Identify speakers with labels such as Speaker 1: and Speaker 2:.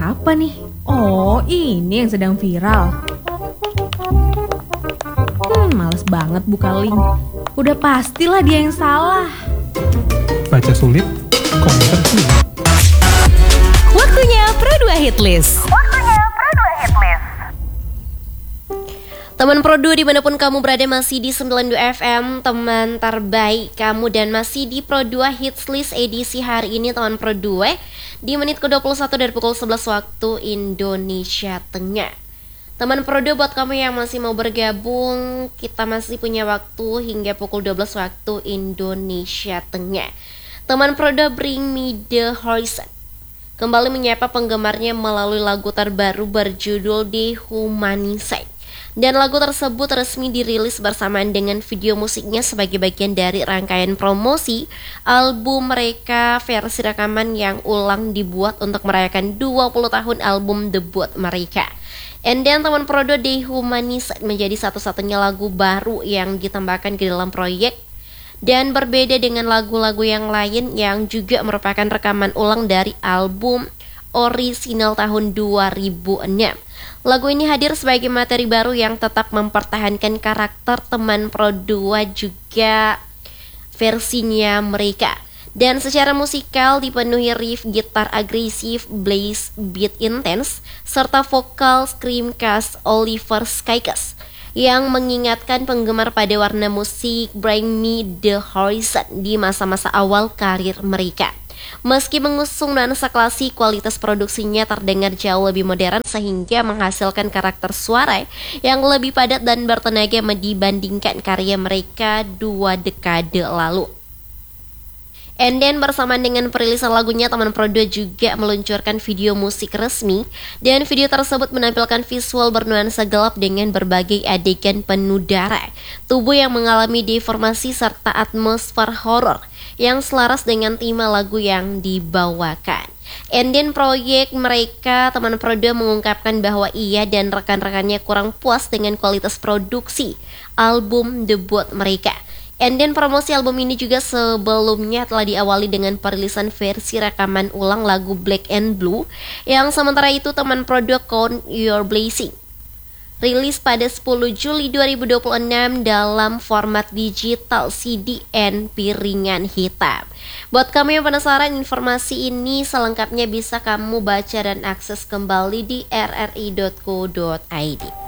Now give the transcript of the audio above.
Speaker 1: apa nih? Oh, ini yang sedang viral. Males banget buka link. Udah pastilah dia yang salah.
Speaker 2: Baca sulit, komentar sulit.
Speaker 3: Waktunya Pro2 Hitlist. Teman Pro2 dimanapun kamu berada, masih di 92 FM, teman terbaik kamu, dan masih di Pro2 Hitlist edisi hari ini teman Pro2 di menit ke-21 dari pukul 11 waktu Indonesia Tengah. Teman Pro2, buat kamu yang masih mau bergabung, kita masih punya waktu hingga pukul 12 waktu Indonesia Tengah. Teman Pro2, Bring Me The Horizon kembali menyapa penggemarnya melalui lagu terbaru berjudul Dehumanized. Dan lagu tersebut resmi dirilis bersamaan dengan video musiknya sebagai bagian dari rangkaian promosi album mereka versi rekaman yang ulang dibuat untuk merayakan 20 tahun album debut mereka. And then teman Pro2, Dehumanized menjadi satu-satunya lagu baru yang ditambahkan ke dalam proyek, dan berbeda dengan lagu-lagu yang lain yang juga merupakan rekaman ulang dari album orisinal tahun 2006. Lagu ini hadir sebagai materi baru yang tetap mempertahankan karakter teman Pro2 juga versinya mereka. Dan secara musikal dipenuhi riff gitar agresif, bass beat intense, serta vokal scream khas Oliver Sykes yang mengingatkan penggemar pada warna musik Bring Me The Horizon di masa-masa awal karir mereka. Meski mengusung nuansa klasik, kualitas produksinya terdengar jauh lebih modern sehingga menghasilkan karakter suara yang lebih padat dan bertenaga dibandingkan karya mereka 2 dekade lalu. And then bersamaan dengan perilisan lagunya, teman Pro2 juga meluncurkan video musik resmi, dan video tersebut menampilkan visual bernuansa gelap dengan berbagai adegan penuh darah, tubuh yang mengalami deformasi serta atmosfer horor yang selaras dengan tema lagu yang dibawakan. And then proyek mereka, teman Pro2 mengungkapkan bahwa ia dan rekan-rekannya kurang puas dengan kualitas produksi album debut mereka. And then promosi album ini juga sebelumnya telah diawali dengan perilisan versi rekaman ulang lagu Black and Blue, yang sementara itu teman Pro2 Count Your Blessing rilis pada 10 Juli 2026 dalam format digital CD and piringan hitam. Buat kamu yang penasaran informasi ini selengkapnya bisa kamu baca dan akses kembali di rri.co.id.